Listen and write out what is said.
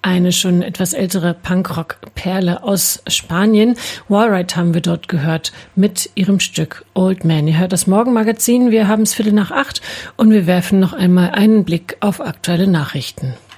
Eine schon etwas ältere Punkrock-Perle aus Spanien. Wallride haben wir dort gehört mit ihrem Stück Old Man. Ihr hört das Morgenmagazin, wir haben es 7:45 und wir werfen noch einmal einen Blick auf aktuelle Nachrichten.